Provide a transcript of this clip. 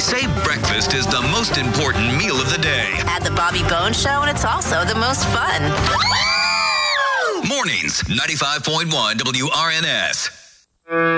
Say breakfast is the most important meal of the day. At the Bobby Bones Show, and it's also the most fun. Mornings, 95.1 WRNS.